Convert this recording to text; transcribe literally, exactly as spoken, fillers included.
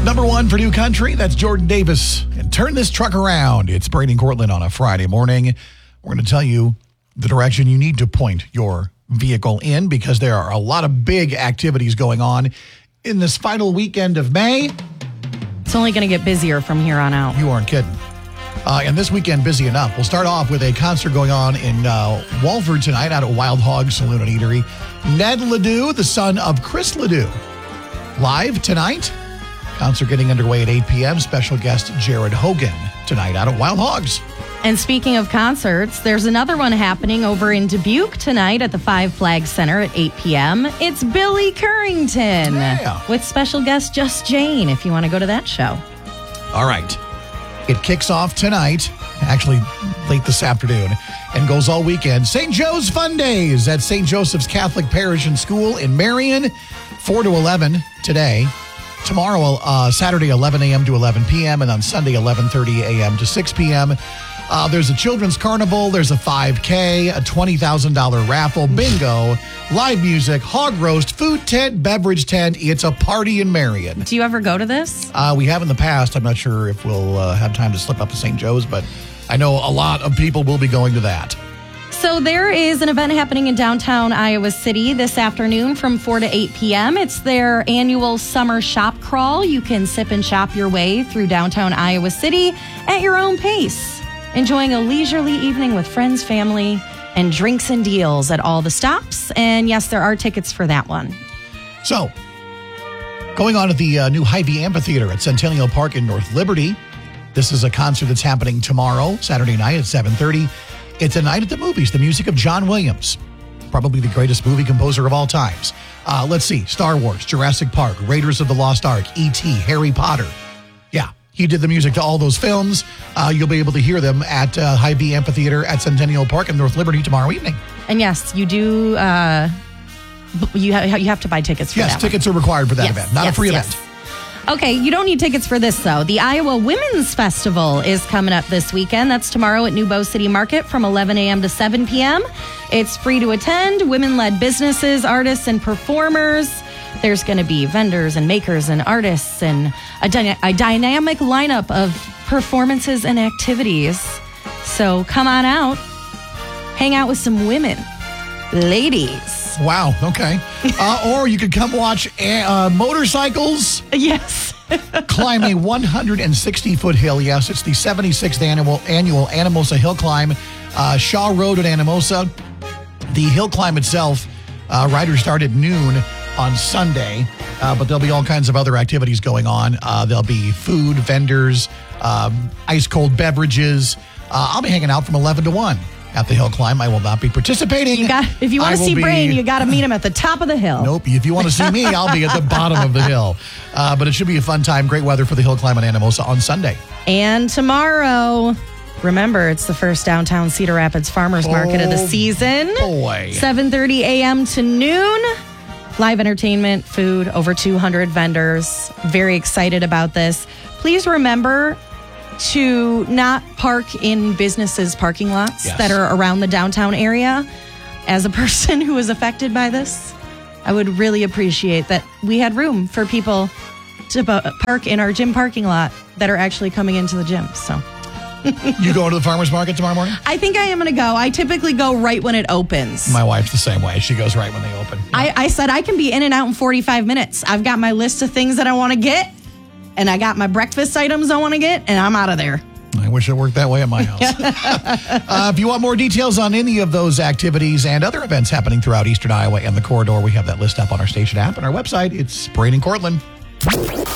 Number one for New Country, that's Jordan Davis. And turn this truck around. It's Brady and Cortland on a Friday morning. We're going to tell you the direction you need to point your vehicle in because there are a lot of big activities going on in this final weekend of May. It's only going to get busier from here on out. You aren't kidding. Uh, and this weekend, busy enough. We'll start off with a concert going on in uh, Walford tonight out at Wild Hog Saloon and Eatery. Ned Ledoux, the son of Chris Ledoux. Live tonight. Concert getting underway at eight p.m. Special guest Jared Hogan tonight out at Wild Hogs. And speaking of concerts, there's another one happening over in Dubuque tonight at the Five Flags Center at eight p.m. It's Billy Currington Yeah. with special guest Just Jane if you want to go to that show. All right. It kicks off tonight, actually late this afternoon, and goes all weekend. Saint Joe's Fun Days at Saint Joseph's Catholic Parish and School in Marion, four to eleven today. Tomorrow, uh, Saturday, eleven a.m. to eleven p.m., and on Sunday, eleven thirty a.m. to six p.m. Uh, there's a children's carnival, there's a five K, a twenty thousand dollars raffle, bingo, live music, hog roast, food tent, beverage tent. It's a party in Marion. Do you ever go to this? Uh, we have in the past. I'm not sure if we'll uh, have time to slip up to Saint Joe's, but I know a lot of people will be going to that. So there is an event happening in downtown Iowa City this afternoon from four to eight p.m. It's their annual summer shop crawl. You can sip and shop your way through downtown Iowa City at your own pace, enjoying a leisurely evening with friends, family, and drinks and deals at all the stops. And yes, there are tickets for that one. So, going on at the uh, new Hy-Vee Amphitheater at Centennial Park in North Liberty. This is a concert that's happening tomorrow, Saturday night at seven thirty. It's a night at the movies, the music of John Williams, probably the greatest movie composer of all times. Uh, let's see, Star Wars, Jurassic Park, Raiders of the Lost Ark, E T, Harry Potter. Yeah, he did the music to all those films. Uh, you'll be able to hear them at uh, Hy-Vee Amphitheater at Centennial Park in North Liberty tomorrow evening. And yes, you do, uh, you, ha- you have to buy tickets for yes, that Yes, tickets one. are required for that yes, event, not yes, a free yes. event. Okay, you don't need tickets for this, though. The Iowa Women's Festival is coming up this weekend. That's tomorrow at New Bow City Market from eleven a.m. to seven p.m. It's free to attend. Women-led businesses, artists, and performers. There's going to be vendors and makers and artists and a, dyna- a dynamic lineup of performances and activities. So come on out. Hang out with some women. Ladies. Wow, okay. Uh, or you could come watch uh, motorcycles Yes. climb a one hundred sixty foot hill. Yes, it's the seventy-sixth annual, annual Anamosa Hill Climb, uh, Shaw Road at Anamosa. The hill climb itself, uh, riders start at noon on Sunday, uh, but there'll be all kinds of other activities going on. Uh, there'll be food, vendors, um, ice-cold beverages. Uh, I'll be hanging out from eleven to one. At the hill climb. I will not be participating. You got, if you want to see be, Brain, you got to meet him at the top of the hill. Nope. If you want to see me, I'll be at the bottom of the hill. Uh, but it should be a fun time. Great weather for the hill climb on Anamosa on Sunday. And tomorrow, remember, it's the first downtown Cedar Rapids Farmers Market oh, of the season. Boy. seven thirty a.m. to noon. Live entertainment, food, over two hundred vendors. Very excited about this. Please remember to not park in businesses' parking lots yes. that are around the downtown area. As a person who was affected by this, I would really appreciate that we had room for people to park in our gym parking lot that are actually coming into the gym. So, you going to the farmer's market tomorrow morning? I think I am going to go. I typically go right when it opens. My wife's the same way. She goes right when they open. Yeah. I, I said I can be in and out in forty-five minutes. I've got my list of things that I want to get. And I got my breakfast items I want to get, and I'm out of there. I wish it worked that way at my house. uh, if you want more details on any of those activities and other events happening throughout Eastern Iowa and the corridor, we have that list up on our station app and our website. It's Brady and Cortland.